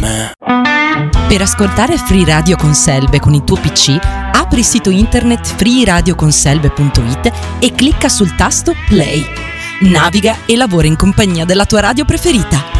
bene. Per ascoltare Free Radio con Selve con il tuo PC, apri il sito internet freeradioconselve.it e clicca sul tasto Play. Naviga e lavora in compagnia della tua radio preferita.